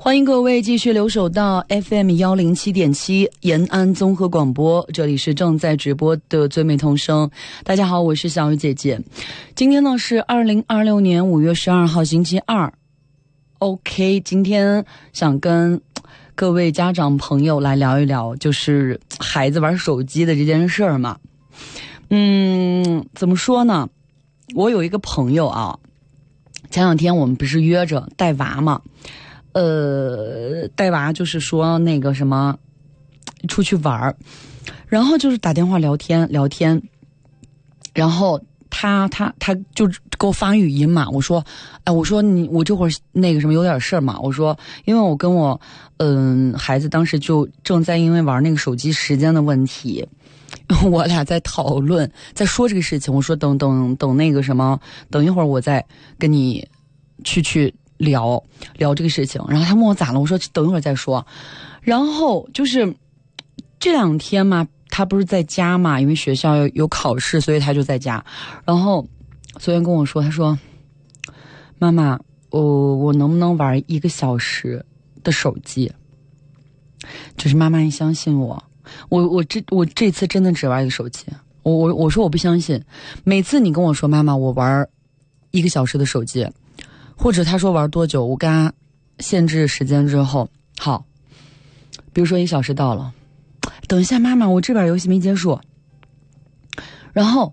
欢迎各位继续留守到 FM107.7 延安综合广播，这里是正在直播的最美童声。大家好，我是小雨姐姐。今天呢是2026年5月12号星期二。OK， 今天想跟各位家长朋友来聊一聊，就是孩子玩手机的这件事儿嘛。怎么说呢？我有一个朋友啊，前两天我们不是约着带娃嘛。带娃就是说那个什么出去玩，然后就是打电话聊天，然后他就给我发语音嘛，我说我这会儿那个什么有点事儿嘛，我说因为我跟我孩子当时就正在因为玩那个手机时间的问题，我俩在讨论在说这个事情，我说等那个什么，等一会儿我再跟你去聊这个事情。然后他问我咋了，我说等一会儿再说。然后就是这两天嘛，他不是在家嘛，因为学校有考试，所以他就在家。然后昨天跟我说，他说妈妈，我能不能玩1个小时的手机？就是妈妈，你相信我，我这次真的只玩1个手机。我说我不相信，每次你跟我说妈妈我玩1个小时的手机，或者他说玩多久，我跟他限制时间之后，好，比如说1小时到了，等一下妈妈，我这边游戏没结束。然后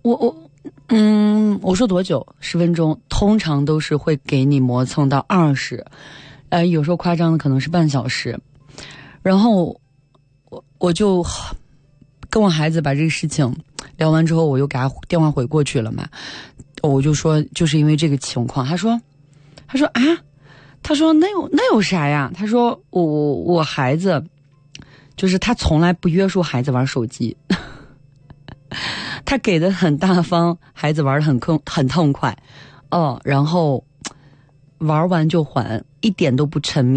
我说多久？10分钟，通常都是会给你磨蹭到20，有时候夸张的可能是半小时。然后我就跟我孩子把这个事情聊完之后，我又给他电话回过去了嘛，我就说就是因为这个情况，他说啊，他说那有啥呀？他说我孩子就是他从来不约束孩子玩手机，他给的很大方，孩子玩的很痛快，然后玩完就还，一点都不沉迷。